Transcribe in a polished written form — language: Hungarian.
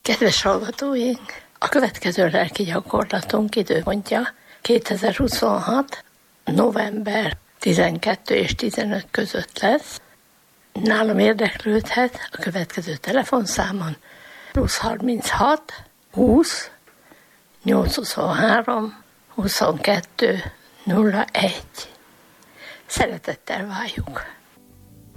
Kedves hallgatóink! A következő lelki gyakorlatunk időpontja 2026. november 12 és 15 között lesz. Nálam érdeklődhet a következő telefonszámon +36 20 823 22 01. Szeretettel várjuk!